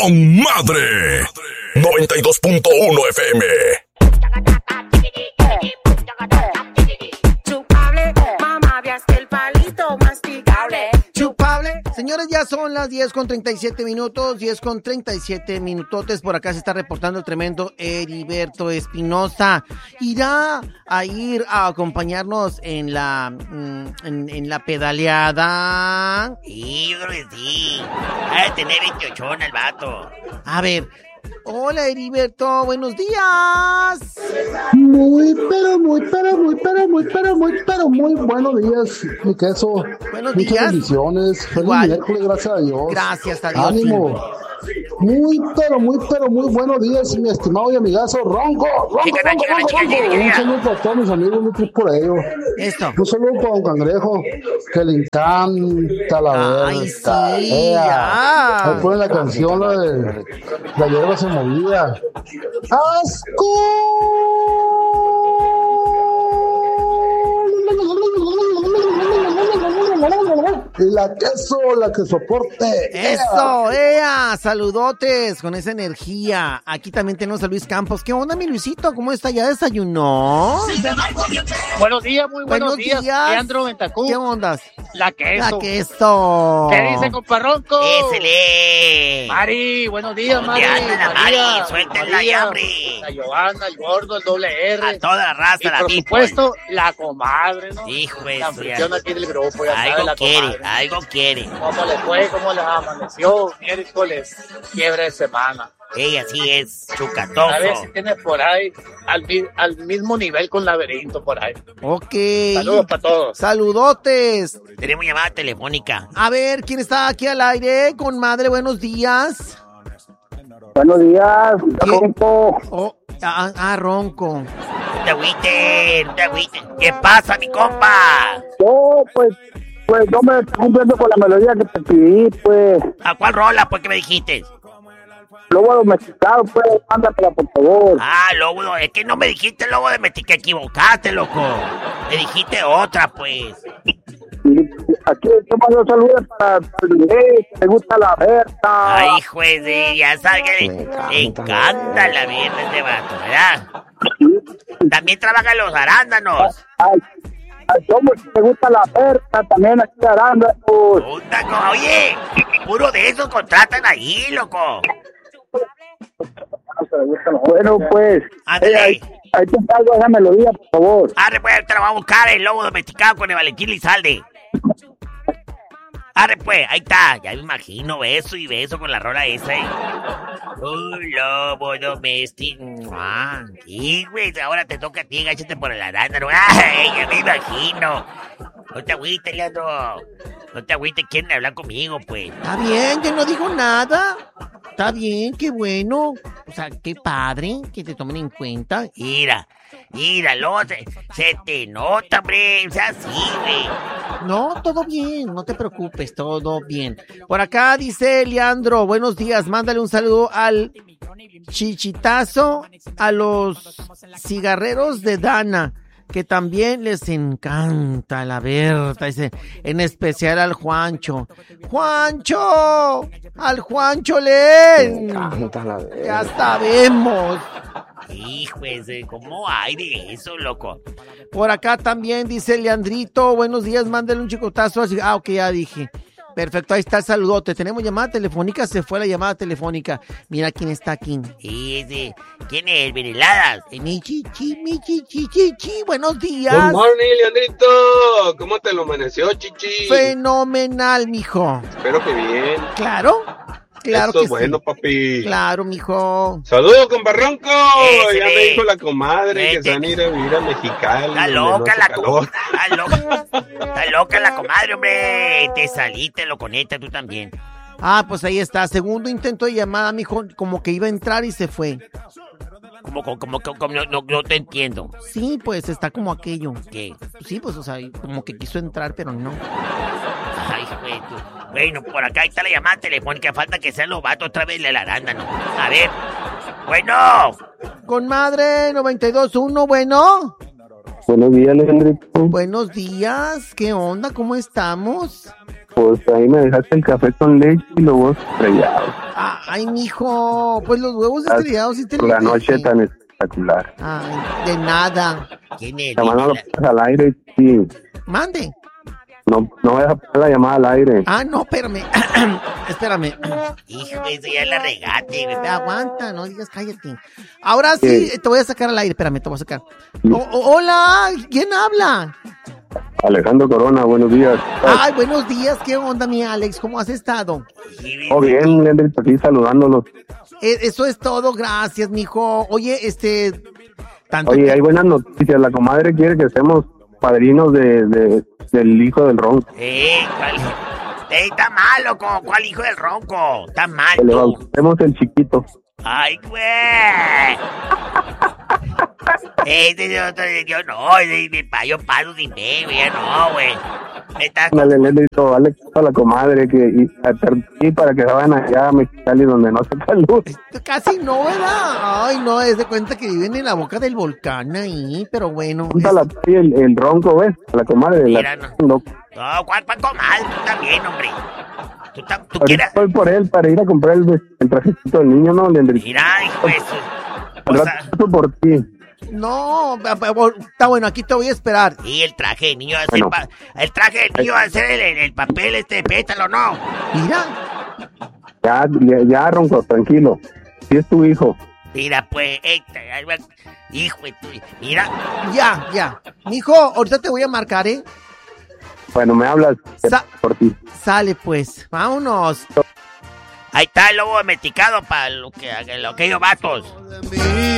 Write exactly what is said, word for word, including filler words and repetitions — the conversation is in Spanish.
con madre. noventa y dos punto uno F M. Chupable, mamá, veas el palito masticable. Chupable. Señores, ya son las diez con treinta y siete minutos, diez con treinta y siete minutotes. Por acá se está reportando el tremendo Heriberto Espinosa. Irá a ir a acompañarnos en la en, en la pedaleada. Sí, yo creo que sí. Ha de tener veintiocho el vato. A ver. Hola, Heriberto, buenos días. Muy, pero muy, pero muy, pero muy, pero muy, pero muy buenos días, mi queso. Buenos Muchas días. bendiciones. Feliz Igual. miércoles, gracias a Dios. Gracias a Dios. Ánimo. Muy, pero muy, pero muy buenos días, mi estimado y amigazo Ronco. Ronco, Chica, Ronco, chica, Ronco, chica, Ronco. chica, chica. Un saludo para todos mis amigos, muy triste por ello. Esto. Un saludo para Don Cangrejo, que le encanta la Ay, verga. sí, Ea. ya. Ahí pone la canción, la de La hierba se movía. ¡Asco! La queso, la que soporte. Eso, ea, saludotes con esa energía. Aquí también tenemos a Luis Campos. ¿Qué onda, mi Luisito? ¿Cómo está? ¿Ya desayunó? Buenos días, muy buenos, Buenos días. días. Leandro Ventacú. ¿Qué ondas? La queso. La queso. ¿Qué dice, compa Ronco? ¡Ésele! Mari, buenos días, Mari. ¿Dónde anda la Mari? María, Suéltenla María, ya, hombre. La Giovanna, el gordo, el doble R. A toda la raza, y la por people. supuesto, la comadre, ¿no? Hijo de La su- anfitrión aquí del grupo, ya sabe, Algo la quiere, comadre. algo quiere. ¿Cómo les fue? ¿Cómo les amaneció? Miércoles, quiebre de semana. Ella sí es A ver si chucatoso. tienes por ahí al, mi- al mismo nivel con Laberinto por ahí. Ok. Saludos para todos. Saludotes. Tenemos llamada telefónica. A ver, ¿quién está aquí al aire? Con madre, buenos días. Buenos días, ¿Qué? Ronco. Oh, ah, ah, Ronco. No te agüiten, no te agüiten. ¿Qué pasa, mi compa? Yo, pues, pues no me estoy cumpliendo con la melodía que te pedí, pues. ¿A cuál rola, pues, que me dijiste? Lobo domesticado, pues, mándamela, por favor. Ah, lobo, no, es que no me dijiste lobo de Meti, que equivocaste, loco. Me dijiste otra, pues. Y aquí tomo dos saludos para el que te gusta la Berta. Ay, juez, de- ya sabes que le, le encanta la viernes de vato, ¿verdad? También trabajan los arándanos. Ay, ay, ¿cómo si te gusta la Berta? También aquí arándanos. Puta, co- oye, puro de esos contratan ahí, loco. Bueno, pues, Ándale. eh, ahí, ahí te encargo esa melodía, por favor. Arre, pues, te la voy a buscar, el lobo domesticado con el Valentín Lizalde. Arre, pues, ahí está, ya me imagino, beso y beso con la rola esa, eh. Un lobo doméstico. Ah, y güey, ahora te toca a ti, gáchate por el arándano. Ay, ya me imagino. No te agüites, Leandro. No te agüites, quieren hablar conmigo, pues. Está bien, yo no digo nada. Está bien, qué bueno. O sea, qué padre que te tomen en cuenta. Mira, mira, lo, se, se te nota, hombre, o sea, así, güey. No, todo bien, no te preocupes, todo bien. Por acá dice Leandro, buenos días, mándale un saludo al chichitazo, a los cigarreros de Dana, que también les encanta la Berta, dice, en especial al Juancho. ¡Juancho! ¡Al Juancho Len! Ya sabemos. Hijo, ese, ¿cómo hay de eso, loco? Por acá también dice Leandrito, buenos días, mándale un chicotazo así. Ah, ok, ya dije. Perfecto, ahí está el saludote. Tenemos llamada telefónica, se fue la llamada telefónica. Mira quién está aquí. Ese, ¿quién es? ¿Vireladas? Eh, Mi chichi, mi chichi, chichi, buenos días. Good morning, Leandrito. ¿Cómo te lo amaneció, chichi? Fenomenal, mijo. Espero que bien. Claro, claro Eso que es bueno, sí. papi. Claro, mijo. Saludos, con Barranco. Ese Ya ve. me dijo la comadre que Vete. se van a ir a vivir a Mexicali. Está donde loca no hace la calor. comadre. Está loca. Está loca la comadre, hombre. Te saliste, lo conecta tú también. Ah, pues ahí está. Segundo intento de llamada, mijo, como que iba a entrar y se fue. Como, como, como, como no, no, no te entiendo. Sí, pues está como aquello. ¿Qué? Sí, pues, o sea, como que quiso entrar, pero no. Ay, güey, tú. Bueno, por acá está la llamada telefónica. Falta que sean los vatos otra vez de la arándano. A ver. Bueno. Con madre noventa y dos uno, bueno. Buenos días, Leandrito. Buenos días. ¿Qué onda? ¿Cómo estamos? Pues ahí me dejaste el café con leche y los huevos estrellados. Ah, ay, mijo, pues los huevos estrellados sí te Por la noche tan espectacular. Ay, de nada. ¿Quién es? Llamando al aire, sí. Mande. No, no voy a poner la llamada al aire. Ah, no, espérame. Espérame. Hijo, eso ya la regate, güey. Aguanta, no digas cállate. Ahora sí, Sí. te voy a sacar al aire, espérame, te voy a sacar. O- o- hola, ¿quién habla? Alejandro Corona, buenos días. Ay, buenos días, ¿qué onda, mi Alex? ¿Cómo has estado? Oh, bien, Leandrito, aquí saludándolos. Eh, eso es todo, gracias, mijo. Oye, este... Tanto Oye, que- hay buenas noticias. La comadre quiere que seamos padrinos de, de del hijo del ronco. Eh, ¿cuál? Eh, está mal, loco. ¿Cuál hijo del ronco? Está mal, Que le tú. bauticemos el chiquito. Ay, güey. Este yo, yo no, ese me payo paso sin fe, güey, ya no, güey. Me está... Dale, Leandrito, dale a la comadre que y, y para que se vayan allá a Mexicali donde no se luz. Casi no, ¿verdad? Ay, no, es de cuenta que viven en la boca del volcán ahí, pero bueno. Júntala es- ahí el, el ronco, ¿ves? A la comadre. Mira, La, no. no. No, ¿cuál Paco mal? Tú también, hombre. Tú, tam- tú Ahorita quieras... voy por él para ir a comprar el, el trajecito del niño, ¿no, Leandrito? Mira, hijo de eso. Al O rato sea, paso por ti. No, pa- pa- por- está bueno, aquí te voy a esperar. y el traje del niño va a ser... Bueno. pa- El traje del niño va a ser el, el, el papel este de pétalo, ¿no? Mira, Ya, ya, ya, ronco, tranquilo. Si es tu hijo. Mira, pues, esta, ahí va- hijo de tu... Mira, ya, ya. Mijo, ahorita te voy a marcar, ¿eh? Bueno, me hablas Sa- por ti. Sale pues, vámonos. ahí está el lobo domesticado para lo que, lo que ellos vatos. Mi